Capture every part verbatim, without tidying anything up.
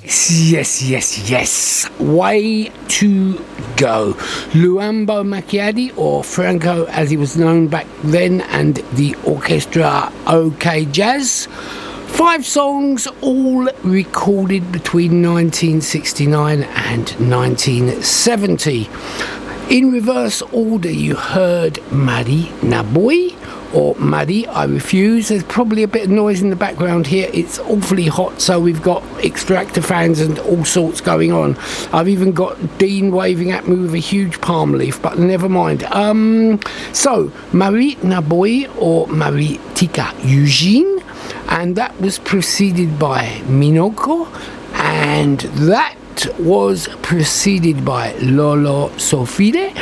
Yes, yes, yes. Way to go. Luambo Macchiadi, or Franco as he was known back then, and the orchestra OK Jazz. Five songs, all recorded between nineteen sixty-nine and nineteen seventy. In reverse order, you heard Mari Naboi, or Mari, I Refuse. There's probably a bit of noise in the background here. It's awfully hot, so we've got extractor fans and all sorts going on. I've even got Dean waving at me with a huge palm leaf, but never mind. Um, so, Mari Naboi, or Mari Tika Eugene, and that was preceded by Minoko, and that was preceded by Lolo Sofide,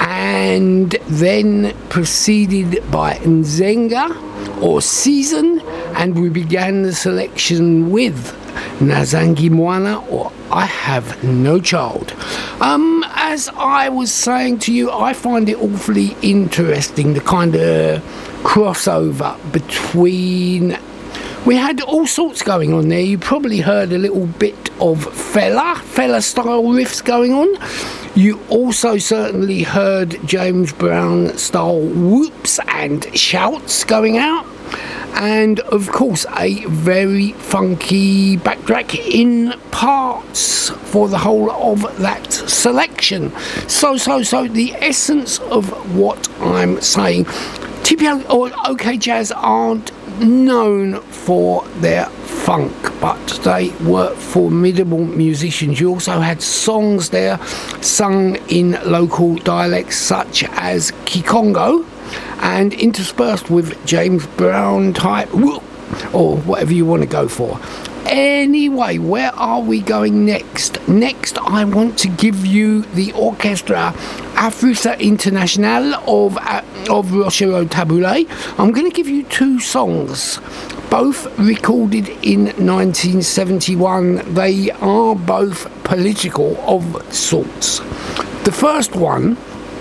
and then preceded by Nzenga, or Season, and we began the selection with Nazangi Moana, or I Have No Child. Um, as I was saying to you, I find it awfully interesting, the kind of crossover between... We had all sorts going on there. You probably heard a little bit of Fela, Fela style riffs going on. You also certainly heard James Brown style whoops and shouts going out. And of course, a very funky backtrack in parts for the whole of that selection. So, so, so, the essence of what I'm saying, T P O or OK Jazz aren't known for their funk, but they were formidable musicians. You also had songs there sung in local dialects such as Kikongo, and interspersed with James Brown type, or whatever you want to go for. Anyway, where are we going next? Next, I want to give you the Orchestra Afrisa Internationale of, uh, of Rochero Taboulé. I'm going to give you two songs, both recorded in nineteen seventy-one. They are both political of sorts. The first one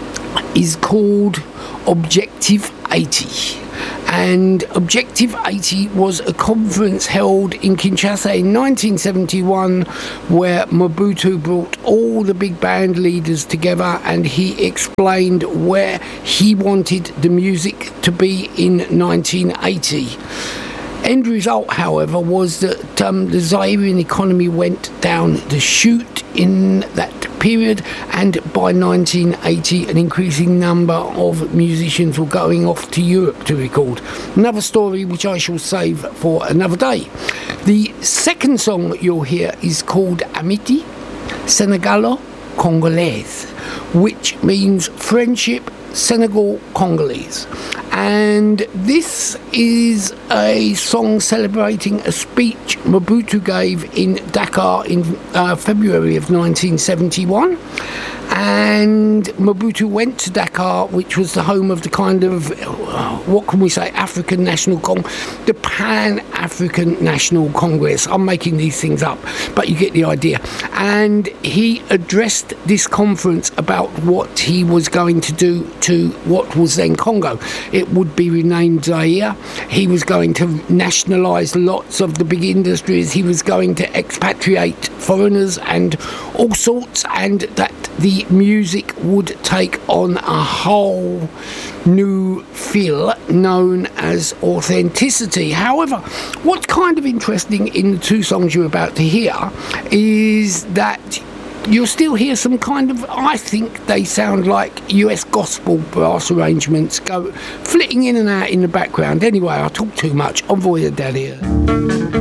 is called Objective eighty. And Objective eighty was a conference held in Kinshasa in nineteen seventy-one, where Mobutu brought all the big band leaders together, and he explained where he wanted the music to be in nineteen eighty. End result, however, was that um, the Zairian economy went down the chute in that period, and by nineteen eighty an increasing number of musicians were going off to Europe to record. Another story which I shall save for another day. The second song that you'll hear is called Amity Senegalo-Congolaise, which means friendship Senegal-Congolese. And this is a song celebrating a speech Mobutu gave in Dakar in uh, February of nineteen seventy-one. And Mobutu went to Dakar, which was the home of the kind of, what can we say, African National Con, the Pan-African National Congress. I'm making these things up, but you get the idea. And he addressed this conference about what he was going to do to what was then Congo. It would be renamed Zaire. He was going to nationalise lots of the big industries. He was going to expatriate foreigners and all sorts, and that the music would take on a whole new feel known as authenticity. However, what's kind of interesting in the two songs you're about to hear is that you'll still hear some kind of, I think they sound like U S gospel brass arrangements go flitting in and out in the background. Anyway, I talk too much. Envoy your daddy.